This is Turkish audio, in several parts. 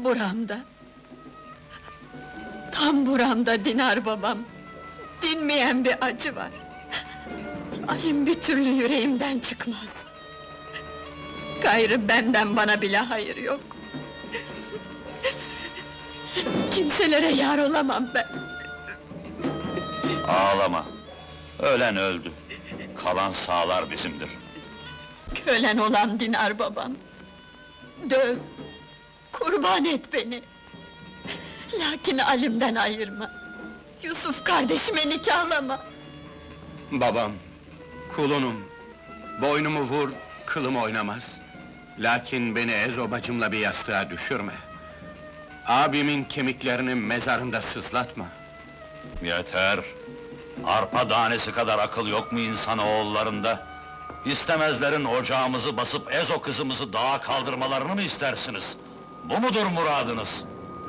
Buramda. Tam buramda Dinar babam. Dinmeyen bir acı var. Alim bir türlü yüreğimden çıkmaz. Gayrı benden bana bile hayır yok. Kimselere yar olamam ben. Ağlama! Ölen öldü. Kalan sağlar bizimdir. Kölen olan Dinar babam. Döv, kurban et beni. Lakin Alim'den ayırma. Yusuf kardeşime nikahlama. Babam, kulunum. Boynumu vur, kılım oynamaz. Lakin beni Ezo bacımla bir yastığa düşürme. Abimin kemiklerini mezarında sızlatma. Yeter! Arpa tanesi kadar akıl yok mu insan oğullarında? İstemezlerin ocağımızı basıp Ezo kızımızı dağa kaldırmalarını mı istersiniz? Bu mudur muradınız?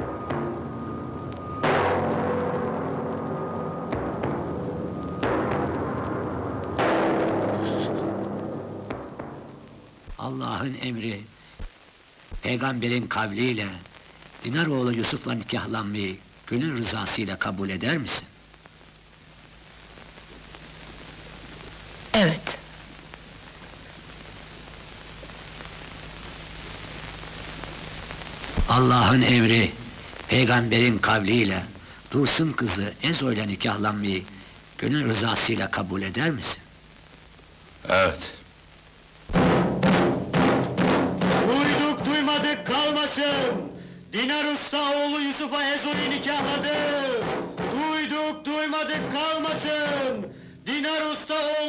Allah'ın emri, peygamberin kavliyle Dinar oğlu Yusuf'la nikahlanmayı gönül rızasıyla kabul eder misin? Evet. Allah'ın emri, peygamberin kavliyle Dursun kızı Ezo ile nikahlanmayı gönül rızasıyla kabul eder misin? Evet. Duyduk duymadık kalmasın! Dinar Usta oğlu Yusuf'a Ezo'yu nikahladı! Duyduk duymadık kalmasın! Dinar Usta